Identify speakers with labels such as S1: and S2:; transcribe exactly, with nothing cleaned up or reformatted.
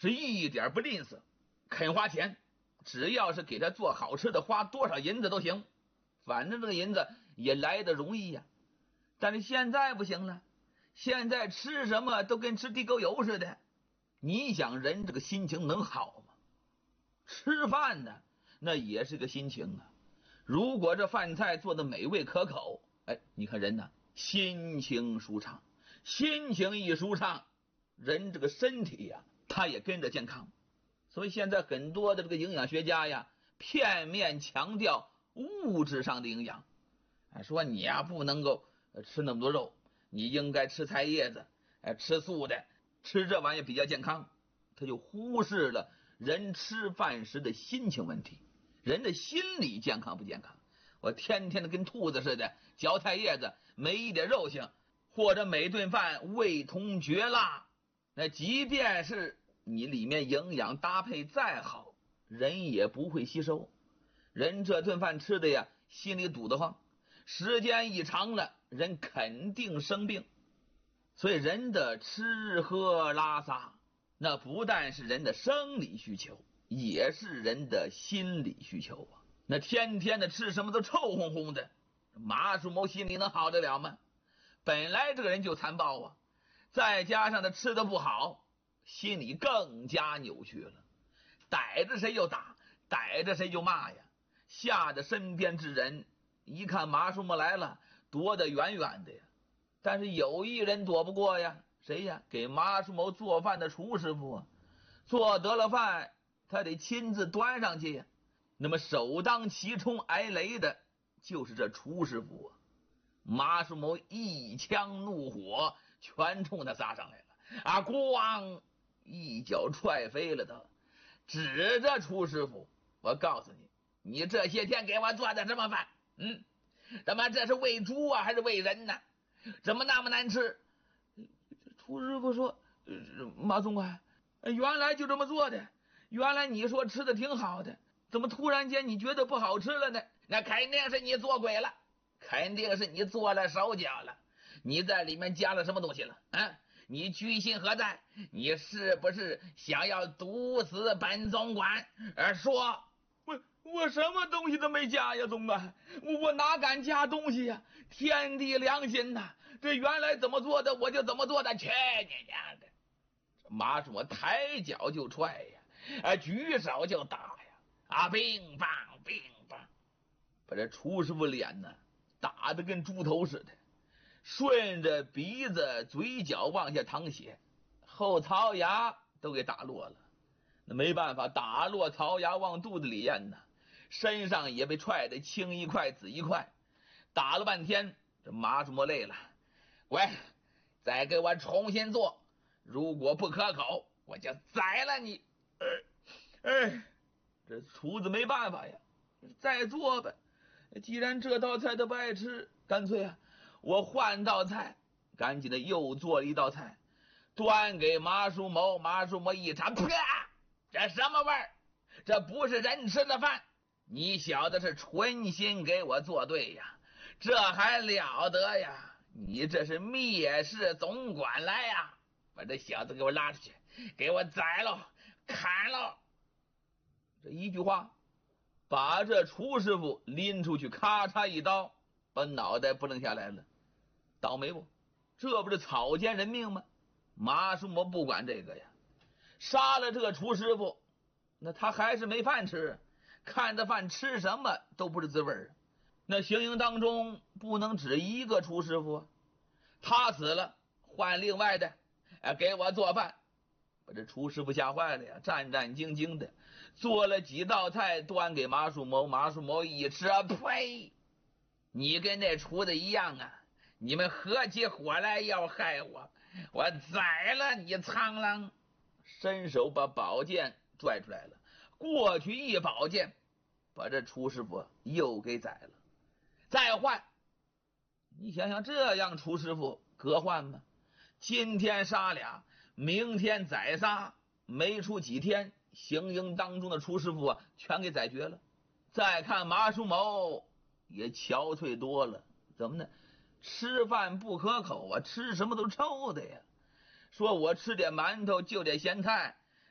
S1: 是一点不吝啬，肯花钱，只要是给他做好吃的，花多少银子都行，反正这个银子也来得容易呀。但是现在不行了，现在吃什么都跟吃地沟油似的。你想人这个心情能好吗？吃饭呢，那也是个心情啊。如果这饭菜做的美味可口，哎，你看人呢，心情舒畅，心情一舒畅，人这个身体呀，他也跟着健康。所以现在很多的这个营养学家呀，片面强调物质上的营养，说你呀不能够吃那么多肉，你应该吃菜叶子，吃素的，吃这玩意比较健康。他就忽视了人吃饭时的心情问题，人的心理健康不健康。我天天的跟兔子似的嚼菜叶子，没一点肉性，或者每顿饭味同嚼蜡，那即便是你里面营养搭配再好，人也不会吸收。人这顿饭吃的呀，心里堵得慌，时间一长了，人肯定生病。所以人的吃喝拉撒，那不但是人的生理需求，也是人的心理需求啊。那天天的吃什么都臭烘烘的，马叔谋心里能好得了吗？本来这个人就残暴啊，再加上他吃的不好，心里更加扭曲了，逮着谁就打，逮着谁就骂呀，吓得身边之人一看马叔谋来了，躲得远远的呀。但是有一人躲不过呀，谁呀？给马叔谋做饭的厨师傅啊，做得了饭他得亲自端上去呀。那么首当其冲挨雷的就是这厨师傅啊。马叔谋一腔怒火全冲他撒上来了啊！咣，一脚踹飞了他，指着厨师傅，我告诉你，你这些天给我做的什么饭？嗯，他妈这是喂猪啊还是喂人呢？怎么那么难吃？厨师傅说，马总管，原来就这么做的，原来你说吃的挺好的，怎么突然间你觉得不好吃了呢？那肯定是你做鬼了，肯定是你做了手脚了，你在里面加了什么东西了啊？你居心何在？你是不是想要毒死本总管？而说我我什么东西都没加呀，总管，我我哪敢加东西呀？天地良心呐，这原来怎么做的我就怎么做的，去你娘的！这马叔我抬脚就踹呀，啊，举手就打呀，啊，乒乓乒乓，把这厨师傅脸呢打得跟猪头似的，顺着鼻子嘴角往下淌血，后槽牙都给打落了。那没办法，打落槽牙往肚子里咽呢，身上也被踹得青一块紫一块。打了半天，这马叔谋累了，喂，再给我重新做，如果不可口我就宰了你。哎，这厨子没办法呀，再做吧，既然这道菜他不爱吃，干脆啊我换道菜。赶紧的又做了一道菜，端给马叔谋。马叔谋一尝，啪，这什么味儿？这不是人吃的饭，你小子是存心给我作对呀，这还了得呀，你这是蔑视总管来呀，把这小子给我拉出去，给我宰了砍了。这一句话把这厨师傅拎出去，咔嚓一刀把脑袋不楞下来了。倒霉不，这不是草菅人命吗？马叔谋不管这个呀，杀了这个厨师傅，那他还是没饭吃，看的饭吃什么都不是滋味儿。那行营当中不能只一个厨师傅啊，他死了换另外的，哎，给我做饭。把这厨师傅吓坏了呀，战战兢兢的做了几道菜端给马叔谋。马叔谋一吃啊，呸，你跟那厨子一样啊，你们合起伙来要害我，我宰了你苍狼。伸手把宝剑拽出来了，过去一宝剑把这厨师傅又给宰了。再换，你想想这样厨师傅可换吗？今天杀俩，明天宰仨，没出几天，行营当中的厨师傅啊全给宰绝了。再看马叔谋也憔悴多了，怎么呢？吃饭不可口啊，吃什么都臭的呀。说我吃点馒头就点咸菜，